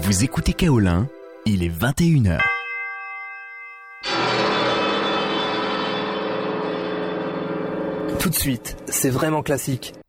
Vous écoutez Kaolin, il est 21h. Tout de suite, c'est vraiment classique.